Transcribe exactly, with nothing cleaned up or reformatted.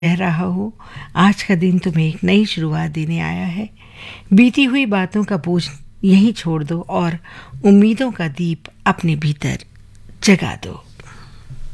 कह रहा हो, आज का दिन तुम्हें एक नई शुरुआत देने आया है। बीती हुई बातों का बोझ यहीं छोड़ दो और उम्मीदों का दीप अपने भीतर जगा दो।